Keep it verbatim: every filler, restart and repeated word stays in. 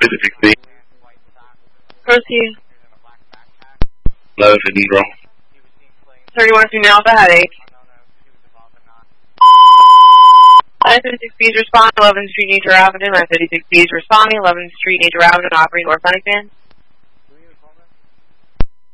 fifty-six B. Proceed. eleven fifty wrong. thirty-one female with a headache. nine fifty-six B's respond, eleventh Street, Nature Avenue. nine fifty-six B's responding, eleventh Street, Nature Avenue, operating orthotic van.